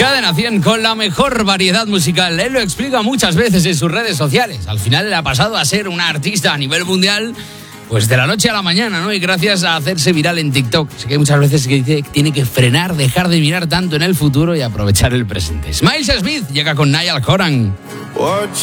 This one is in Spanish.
Cadena 100 con la mejor variedad musical. Él lo explica muchas veces en sus redes sociales. Al final le ha pasado a ser una artista a nivel mundial, pues de la noche a la mañana, ¿no? Y gracias a hacerse viral en TikTok. Así que hay muchas veces que dice que tiene que frenar, dejar de mirar tanto en el futuro y aprovechar el presente. Miles Smith llega con Niall Horan. What